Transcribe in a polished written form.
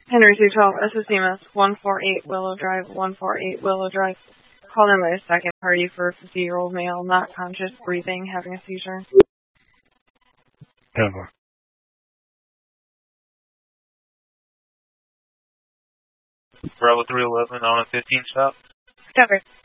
Henry 212, SSCMS 148 Willow Drive, 148 Willow Drive. Called in by a second party for a 50-year-old male, not conscious, breathing, having a seizure. Denver. Bravo 311 on a 15 stop. Cover.